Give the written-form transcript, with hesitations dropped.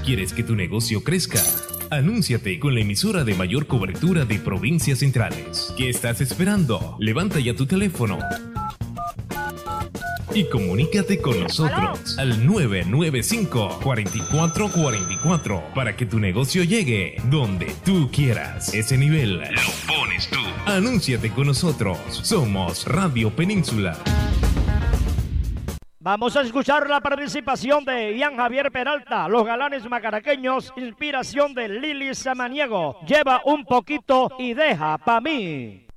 ¿Quieres que tu negocio crezca? Anúnciate con la emisora de mayor cobertura de provincias centrales. ¿Qué estás esperando? Levanta ya tu teléfono y comunícate con nosotros al 995-4444 para que tu negocio llegue donde tú quieras. Ese nivel lo pones tú. Anúnciate con nosotros. Somos Radio Península. Vamos a escuchar la participación de Ian Javier Peralta, Los Galanes Macaraqueños, inspiración de Lili Samaniego. Lleva un poquito y deja pa' mí.